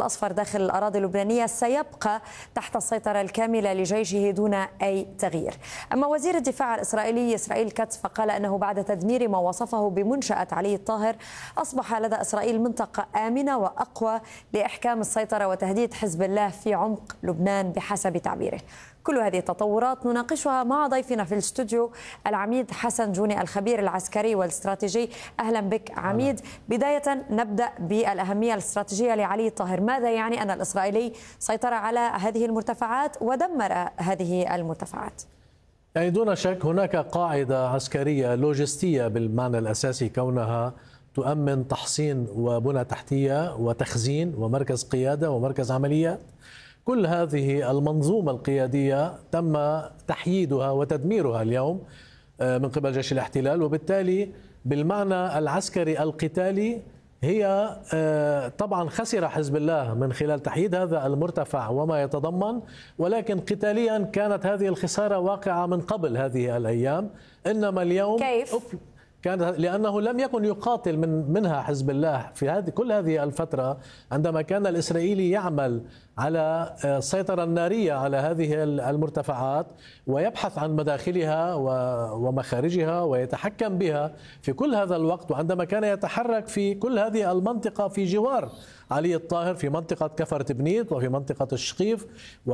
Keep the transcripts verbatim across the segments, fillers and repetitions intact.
الأصفر داخل الأراضي اللبنانية سيبقى تحت السيطرة الكاملة لجيشه دون أي تغيير. أما وزير الدفاع الإسرائيلي إسرائيل كاتس فقال أنه بعد تدمير ما وصفه بمنشأة علي الطاهر أصبح لدى إسرائيل منطقة آمنة وأقوى لإحكام السيطرة وتهديد حزب الله في عمق لبنان بحسب تعبيره. كل هذه التطورات نناقشها مع ضيفنا في الاستوديو العميد حسن جوني الخبير العسكري والاستراتيجي. أهلا بك عميد. بداية نبدأ بالأهمية الاستراتيجية لعلي الطاهر. ماذا يعني أن الإسرائيلي سيطر على هذه المرتفعات ودمر هذه المرتفعات؟ يعني دون شك هناك قاعدة عسكرية لوجستية بالمعنى الأساسي، كونها تؤمن تحصين وبنى تحتية وتخزين ومركز قيادة ومركز عمليات. كل هذه المنظومة القيادية تم تحييدها وتدميرها اليوم من قبل جيش الاحتلال، وبالتالي بالمعنى العسكري القتالي هي طبعا خسر حزب الله من خلال تحييد هذا المرتفع وما يتضمن، ولكن قتاليا كانت هذه الخسارة واقعة من قبل هذه الأيام. إنما اليوم كيف؟ كانت لأنه لم يكن يقاتل من منها حزب الله في هذه كل هذه الفترة، عندما كان الإسرائيلي يعمل على السيطرة النارية على هذه المرتفعات ويبحث عن مداخلها ومخارجها ويتحكم بها في كل هذا الوقت، وعندما كان يتحرك في كل هذه المنطقة في جوار علي الطاهر، في منطقة كفر تبنيت وفي منطقة الشقيف،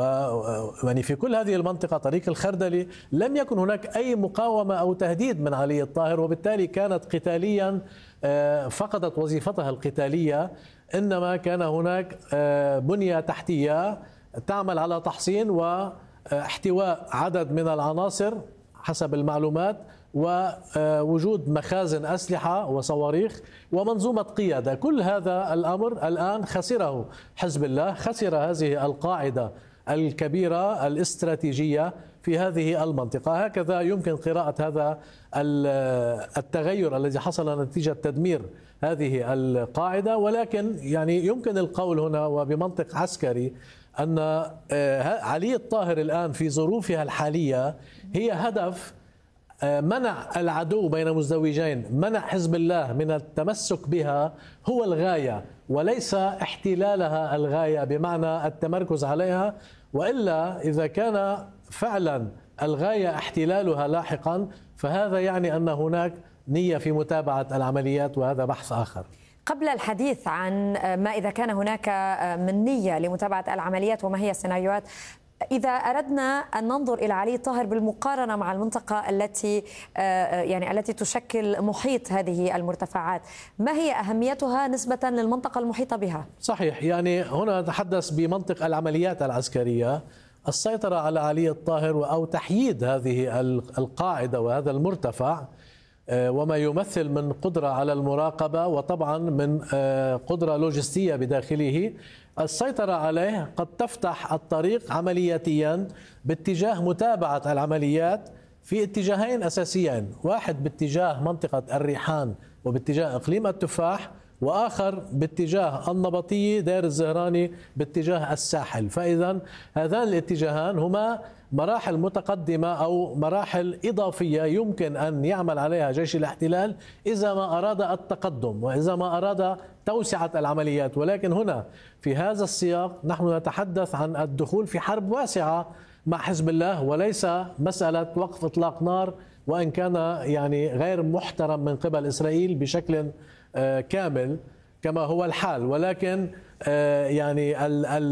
ويعني في كل هذه المنطقة طريق الخردلي لم يكن هناك أي مقاومة أو تهديد من علي الطاهر، وبالتالي كانت قتاليا فقدت وظيفتها القتالية. إنما كان هناك بنية تحتية تعمل على تحصين واحتواء عدد من العناصر حسب المعلومات، ووجود مخازن أسلحة وصواريخ ومنظومة قيادة. كل هذا الأمر الآن خسره حزب الله، خسر هذه القاعدة الكبيرة الاستراتيجية في هذه المنطقة. هكذا يمكن قراءة هذا التغير الذي حصل نتيجة تدمير هذه القاعدة. ولكن يعني يمكن القول هنا وبمنطق عسكري أن علي الطاهر الآن في ظروفها الحالية هي هدف منع العدو بين مزدوجين، منع حزب الله من التمسك بها هو الغاية، وليس احتلالها الغاية بمعنى التمركز عليها. وإلا إذا كان فعلا الغاية احتلالها لاحقا فهذا يعني أن هناك نية في متابعة العمليات، وهذا بحث آخر. قبل الحديث عن ما إذا كان هناك من نية لمتابعة العمليات وما هي السيناريوهات، إذا أردنا أن ننظر إلى علي الطاهر بالمقارنة مع المنطقة التي يعني التي تشكل محيط هذه المرتفعات، ما هي أهميتها نسبة للمنطقة المحيطة بها؟ صحيح، يعني هنا نتحدث بمنطق العمليات العسكرية. السيطرة على علي الطاهر أو تحييد هذه القاعدة وهذا المرتفع وما يمثل من قدرة على المراقبة وطبعا من قدرة لوجستية بداخله، السيطرة عليه قد تفتح الطريق عملياتيا باتجاه متابعة العمليات في اتجاهين أساسيين، واحد باتجاه منطقة الريحان وباتجاه إقليم التفاح، وآخر باتجاه النبطية دير الزهراني باتجاه الساحل. فإذا هذان الاتجاهان هما مراحل متقدمة أو مراحل إضافية يمكن أن يعمل عليها جيش الاحتلال إذا ما أراد التقدم وإذا ما أراد توسعة العمليات. ولكن هنا في هذا السياق نحن نتحدث عن الدخول في حرب واسعة مع حزب الله، وليس مسألة وقف إطلاق نار، وإن كان يعني غير محترم من قبل إسرائيل بشكل كامل كما هو الحال. ولكن يعني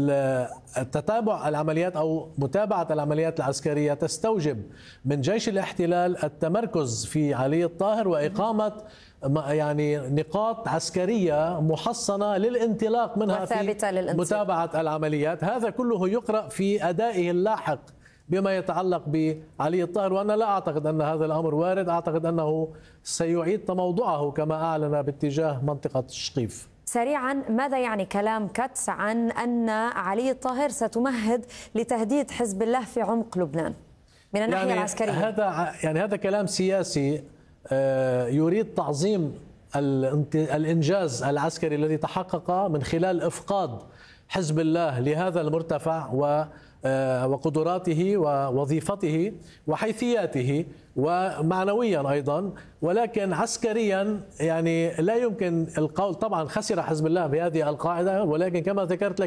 التتابع العمليات أو متابعة العمليات العسكرية تستوجب من جيش الاحتلال التمركز في علي الطاهر وإقامة يعني نقاط عسكرية محصنة للانطلاق منها في متابعة العمليات. هذا كله يقرأ في أدائه اللاحق بما يتعلق بعلي الطاهر، وأنا لا أعتقد أن هذا الأمر وارد. أعتقد أنه سيعيد تموضعه كما أعلن باتجاه منطقة الشقيف. سريعا، ماذا يعني كلام كاتس عن أن علي الطاهر ستمهد لتهديد حزب الله في عمق لبنان من الناحية يعني العسكرية؟ هذا يعني هذا كلام سياسي يريد تعظيم الإنجاز العسكري الذي تحقق من خلال إفقاد حزب الله لهذا المرتفع وقدراته ووظيفته وحيثياته ومعنويا أيضا. ولكن عسكريا يعني لا يمكن القول. طبعا خسر حزب الله بهذه القاعدة، ولكن كما ذكرت لك